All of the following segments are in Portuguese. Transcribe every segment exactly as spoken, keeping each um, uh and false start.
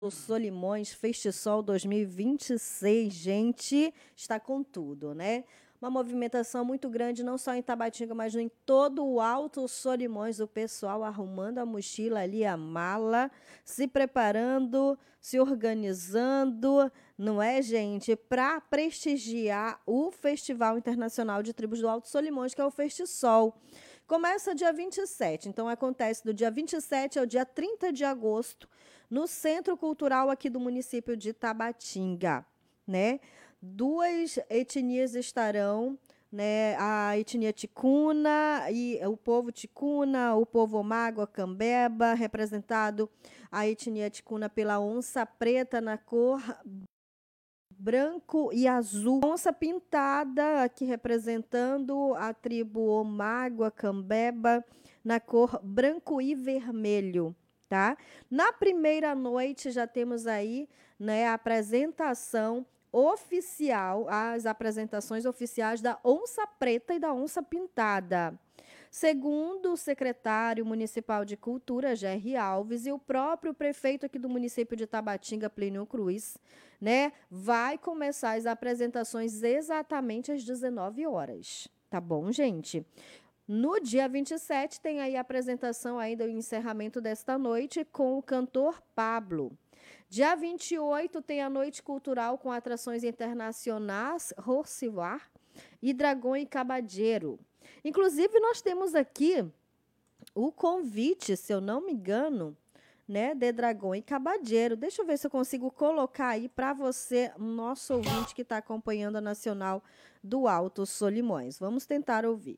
Solimões Festisol dois mil e vinte e seis, gente, está com tudo, né? Uma movimentação muito grande, não só em Tabatinga, mas em todo o Alto Solimões, o pessoal arrumando a mochila ali, a mala, se preparando, se organizando, não é, gente? Para prestigiar o Festival Internacional de Tribos do Alto Solimões, que é o Festisol. Começa dia vinte e sete, então acontece do dia vinte e sete ao dia trinta de agosto, no Centro Cultural aqui do município de Tabatinga, né? Duas etnias estarão, né? A etnia ticuna e o povo ticuna, o povo omágua, cambeba, representado a etnia ticuna pela onça preta na cor branco e azul. Onça pintada aqui representando a tribo omágua, cambeba, na cor branco e vermelho. Tá? Na primeira noite já temos aí, né, a apresentação oficial, as apresentações oficiais da onça preta e da onça pintada. Segundo o secretário municipal de Cultura, Gerry Alves, e o próprio prefeito aqui do município de Tabatinga, Plínio Cruz, né, vai começar as apresentações exatamente às dezenove horas. Tá bom, gente? No dia vinte e sete, tem aí a apresentação ainda, o encerramento desta noite com o cantor Pablo. Dia vinte e oito, tem a noite cultural com atrações internacionais, Rocivar e Dragão e Cabadeiro. Inclusive, nós temos aqui o convite, se eu não me engano, né, de Dragão e Cabadeiro. Deixa eu ver se eu consigo colocar aí para você, nosso ouvinte que está acompanhando a Nacional do Alto Solimões. Vamos tentar ouvir.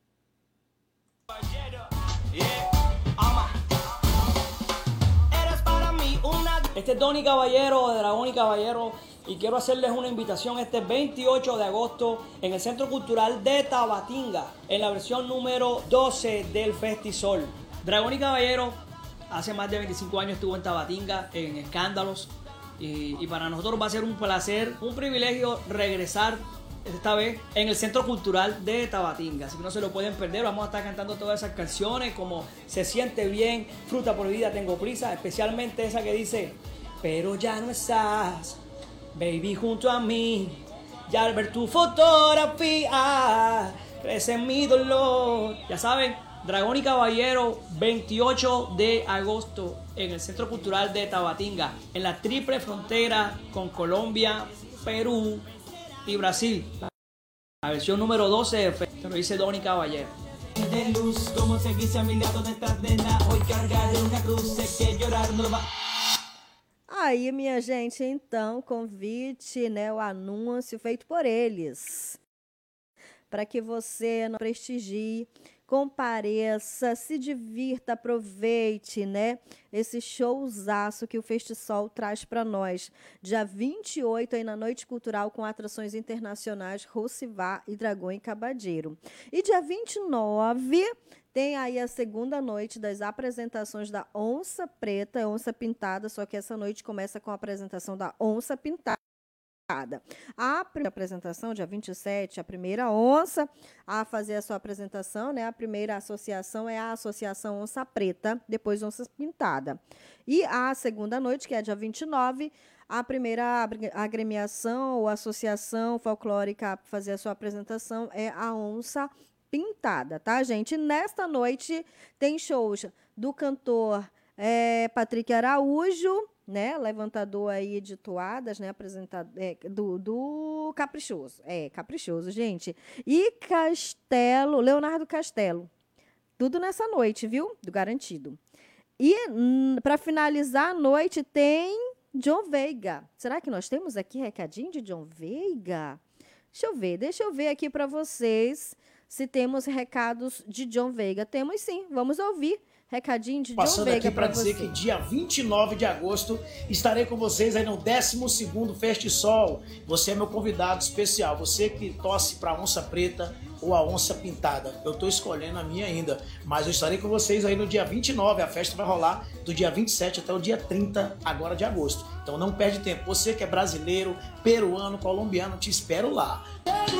Este es Donny Caballero de Dragón y Caballero y quiero hacerles una invitación este veintiocho de agosto en el Centro Cultural de Tabatinga en la versión número doce del Festisol. Dragón y Caballero hace más de veinticinco años estuvo en Tabatinga en Escándalos y, y para nosotros va a ser un placer, un privilegio regresar esta vez en el Centro Cultural de Tabatinga, así que no se lo pueden perder. Vamos a estar cantando todas esas canciones como Se siente bien, Fruta prohibida, Tengo prisa, especialmente esa que dice pero ya no estás, baby, junto a mí, ya al ver tu fotografía crece mi dolor. Ya saben, Dragón y Caballero, veintiocho de agosto en el Centro Cultural de Tabatinga, en la triple frontera con Colombia, Perú y Brasil. La versión número doce, te lo dice Donny Caballero. De luz, como seguirse a mi lado detrás de nada, hoy cargaré una cruz, sé que llorar no va. Aí, minha gente, então, convite, né, o anúncio feito por eles, para que você não prestigie, compareça, se divirta, aproveite, né, esse showzaço que o Festisol traz para nós. Dia vinte e oito, aí na Noite Cultural, com atrações internacionais, Rocivar e Dragão e Cabadeiro. E dia vinte e nove, tem aí a segunda noite das apresentações da Onça Preta, Onça Pintada, só que essa noite começa com a apresentação da Onça Pintada. A primeira apresentação, dia vinte e sete, a primeira onça a fazer a sua apresentação, né? A primeira associação é a Associação Onça Preta, depois Onça Pintada. E a segunda noite, que é dia vinte e nove, a primeira agremiação ou associação folclórica a fazer a sua apresentação é a Onça Pintada, tá, gente? E nesta noite tem shows do cantor é, Patrick Araújo, né, levantador aí de toadas, né, apresentador é, do, do Caprichoso, é, Caprichoso, gente, e Castelo, Leonardo Castelo, tudo nessa noite, viu, do garantido. E hum, para finalizar a noite tem John Veiga. Será que nós temos aqui recadinho de John Veiga? Deixa eu ver, deixa eu ver aqui para vocês se temos recados de John Veiga. Temos sim, vamos ouvir. Recadinho de Passando John Veiga aqui para pra dizer você. que dia vinte e nove de agosto estarei com vocês aí no décimo segundo Festisol. Você é meu convidado especial, você que torce para a Onça Preta ou a Onça Pintada. Eu estou escolhendo a minha ainda, mas eu estarei com vocês aí no dia vinte e nove. A festa vai rolar do dia vinte e sete até o dia trinta agora de agosto. Então não perde tempo. Você que é brasileiro, peruano, colombiano, te espero lá.